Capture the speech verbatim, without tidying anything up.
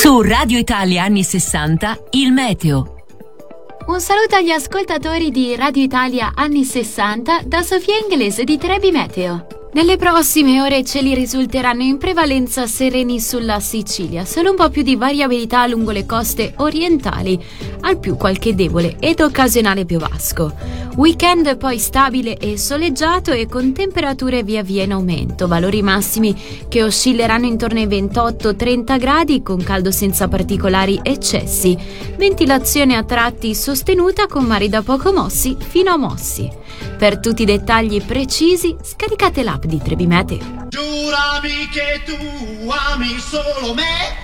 Su Radio Italia anni sessanta, il meteo. Un saluto agli ascoltatori di Radio Italia anni sessanta da Sofia Inglese di Trebi Meteo. Nelle prossime ore i cieli risulteranno in prevalenza sereni sulla Sicilia, solo un po' più di variabilità lungo le coste orientali, al più qualche debole ed occasionale piovasco. Weekend poi stabile e soleggiato e con temperature via via in aumento, valori massimi che oscilleranno intorno ai ventotto trenta gradi con caldo senza particolari eccessi, ventilazione a tratti sostenuta con mari da poco mossi fino a mossi. Per tutti i dettagli precisi scaricate l'app di Trebi Meteo. Giurami che tu ami solo me.